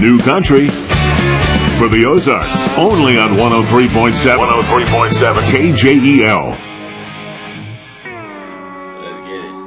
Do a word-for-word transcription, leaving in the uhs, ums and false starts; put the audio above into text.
New Country for the Ozarks, only on one oh three point seven. one oh three point seven K J E L.